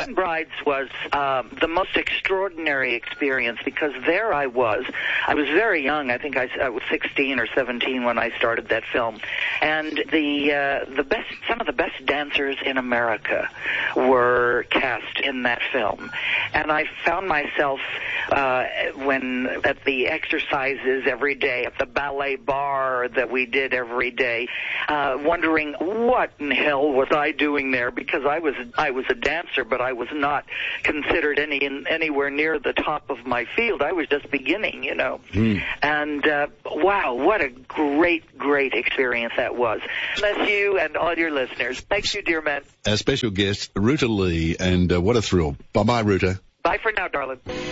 Seven Brides was the most extraordinary experience because there I was very young. I think I was 16 or 17 when I started that film, and some of the best dancers in America were cast in that film, and I found myself when at the exercises every day, at the ballet bar that we did every day, wondering what in hell was I doing there, because I was a dancer, but I was not considered anywhere near the top of my field. I was just beginning, you know. And wow, what a great experience that was. Bless you and all your listeners. Thank you, dear man. Our special guest, Ruta Lee, and what a thrill. Bye-bye, Ruta. Bye for now, darling.